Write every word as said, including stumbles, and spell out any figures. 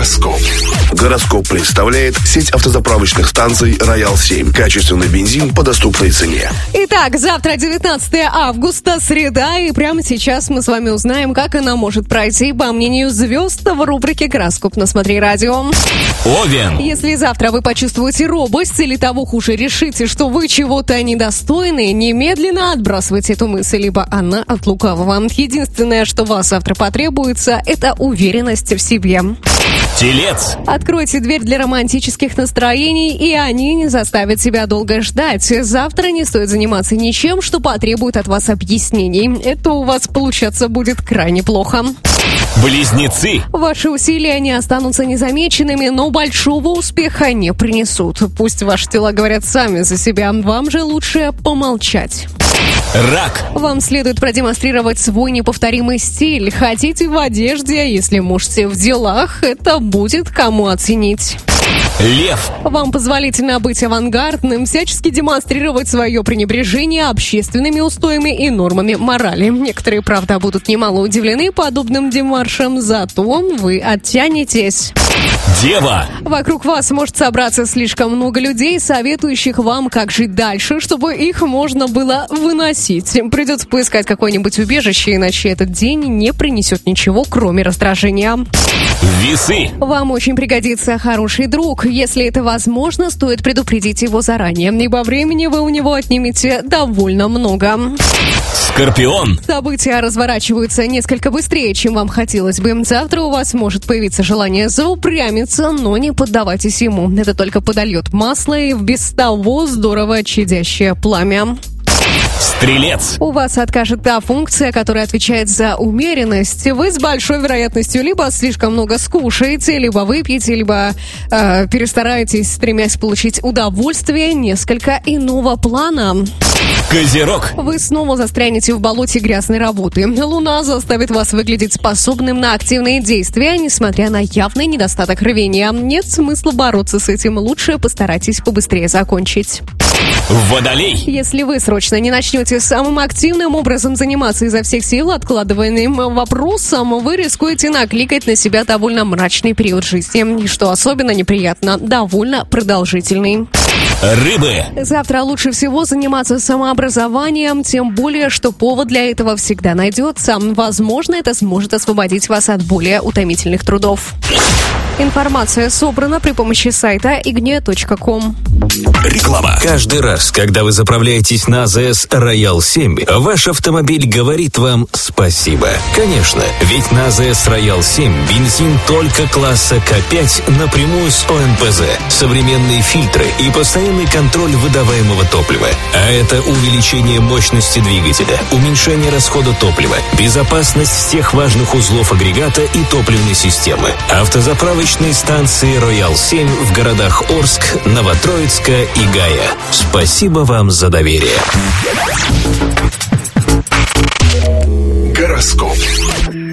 Гороскоп. Гороскоп представляет сеть автозаправочных станций «Роял семь». Качественный бензин по доступной цене. Итак, завтра девятнадцатое августа, среда, и прямо сейчас мы с вами узнаем, как она может пройти по мнению звезд в рубрике «Гороскоп» на Смотри Радио. Овен. Если завтра вы почувствуете робость или того хуже решите, что вы чего-то недостойны, немедленно отбрасывайте эту мысль, ибо она от лукавого. Единственное, что вас завтра потребуется, это уверенность в себе. Телец. Откройте дверь для романтических настроений, и они не заставят себя долго ждать. Завтра не стоит заниматься ничем, что потребует от вас объяснений. Это у вас получаться будет крайне плохо. Близнецы. Ваши усилия не останутся незамеченными, но большого успеха не принесут. Пусть ваши дела говорят сами за себя, вам же лучше помолчать. Рак. Вам следует продемонстрировать свой неповторимый стиль. Хотите в одежде, если можете в делах, это будет кому оценить. Лев. Вам позволительно быть авангардным, всячески демонстрировать свое пренебрежение общественными устоями и нормами морали. Некоторые, правда, будут немало удивлены подобным демаршам, зато вы оттянетесь. Дева. Вокруг вас может собраться слишком много людей, советующих вам, как жить дальше, чтобы их можно было выносить. Придется поискать какое-нибудь убежище, иначе этот день не принесет ничего, кроме раздражения. Весы. Вам очень пригодится хороший друг. Если это возможно, стоит предупредить его заранее, ибо времени вы у него отнимете довольно много. Скорпион. События разворачиваются несколько быстрее, чем вам хотелось бы. Завтра у вас может появиться желание заупрямиться, но не поддавайтесь ему. Это только подольет масло и в без того здорово чадящее пламя. Стрелец. У вас откажет та функция, которая отвечает за умеренность. Вы с большой вероятностью либо слишком много скушаете, либо выпьете, либо э, перестараетесь, стремясь получить удовольствие несколько иного плана. Козерог. Вы снова застрянете в болоте грязной работы. Луна заставит вас выглядеть способным на активные действия, несмотря на явный недостаток рвения. Нет смысла бороться с этим. Лучше постарайтесь побыстрее закончить. Водолей. Если вы срочно не начнете самым активным образом заниматься изо всех сил откладываемым вопросом, вы рискуете накликать на себя довольно мрачный период жизни. И что особенно неприятно, довольно продолжительный. Рыбы. Завтра лучше всего заниматься самообразованием, тем более, что повод для этого всегда найдется. Возможно, это сможет освободить вас от более утомительных трудов. Информация собрана при помощи сайта игния точка ком. Реклама. Каждый раз, когда вы заправляетесь на АЗС «Роял семь», ваш автомобиль говорит вам спасибо. Конечно, ведь на АЗС «Роял семь» бензин только класса К пять напрямую с О Н П З, современные фильтры и постоянный контроль выдаваемого топлива. А это увеличение мощности двигателя, уменьшение расхода топлива, безопасность всех важных узлов агрегата и топливной системы. Автозаправочные станции «Роял семь» в городах Орск, Новотроицк и Гая. Спасибо вам за доверие. Гороскоп.